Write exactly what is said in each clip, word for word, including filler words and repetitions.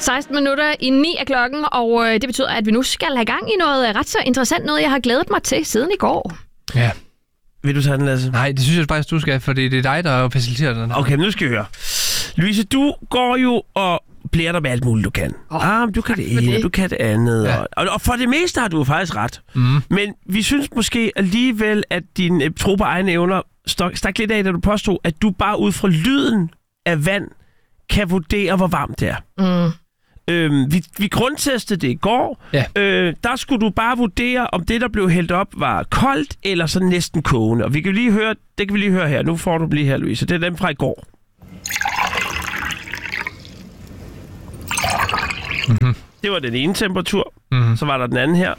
seksten minutter i ni af klokken, og det betyder, at vi nu skal have gang i noget ret så interessant, noget jeg har glædet mig til siden i går. Ja. Vil du tage den, Lasse? Nej, det synes jeg faktisk, du skal, for det er dig, der faciliterer den. Okay, men nu skal vi høre. Louise, du går jo og blærer dig med alt muligt, du kan. Oh, ah, du kan det ene, det. du kan det andet. Ja. Og, og for det meste har du faktisk ret. Mm. Men vi synes måske alligevel, at din uh, tro på egne evner stak, stak lidt af, da du påstod, at du bare ud fra lyden af vand kan vurdere, hvor varmt det er. Mm. Øhm, vi, vi grundtestede det i går. Ja. Øh, der skulle du bare vurdere, om det, der blev hældt op, var koldt eller så næsten kogende. Og vi kan lige høre, det kan vi lige høre her. Nu får du lige her, Louise. Det er dem fra i går. Mm-hmm. Det var den ene temperatur. Mm-hmm. Så var der den anden her.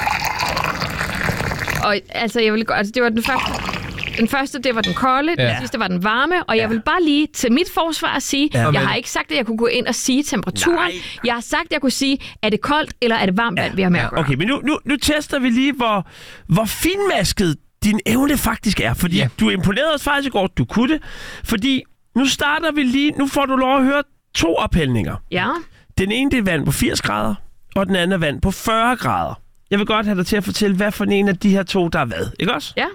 Og altså, jeg vil, altså det var den første... Den første, det var den kolde, ja. Den sidste var den varme, og jeg ja. vil bare lige til mit forsvar sige, ja, jeg har ikke sagt, at jeg kunne gå ind og sige temperaturen. Nej. Jeg har sagt, at jeg kunne sige, er det koldt eller er det varmt vand, ja. vi har med at gøre. Okay, men nu, nu, nu tester vi lige, hvor, hvor finmasket din evne faktisk er. Fordi ja. du imponerede os faktisk i går, du kunne det. Fordi nu starter vi lige, nu får du lov at høre to ophældninger. Ja. Den ene, det er vand på firs grader, og den anden er vand på fyrre grader. Jeg vil godt have dig til at fortælle, hvad for en af de her to, der er hvad. Ikke også? Ja.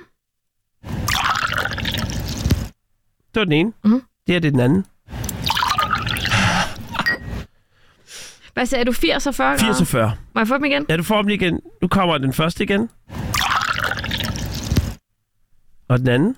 Det var den ene. Mm-hmm. Det her det er den anden. Hvad sagde du? firs og fyrre grader? firs og fyrre. Må jeg få dem igen? Ja, du får dem igen. Nu kommer den første igen. Og den anden.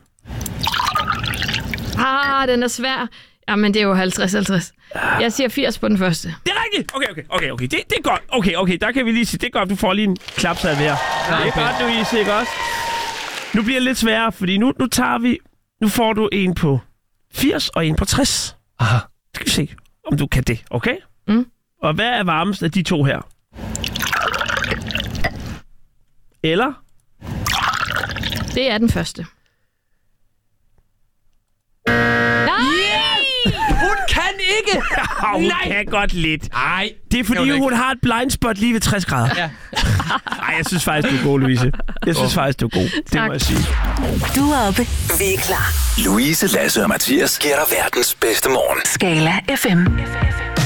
Ah, den er svær. Jamen, det er jo halvtreds halvtreds. Jeg siger firs på den første. Det er rigtigt! Okay, okay, okay, okay. Det, det er godt. Okay, okay, der kan vi lige sige, det er godt, du får lige en klapsat her. Ja, det er godt, Louise, ikke også? Nu bliver det lidt sværere, fordi nu, nu tager vi... Nu får du en på firs og en på tres. Aha. Skal vi se, om du kan det, okay? Mm. Og hvad er varmest af de to her? Eller? Det er den første. Hun kan ikke! Hun Nej. kan godt lidt. Nej. Det er fordi, hun har et blind spot lige ved tres grader. Ja. Ej, jeg synes faktisk, du er god, Louise. Jeg synes oh. faktisk, du er god. Det tak. Må jeg sige. Du er oppe. Vi er klar. Louise, Lasse og Mathias giver dig verdens bedste morgen. Skala F M.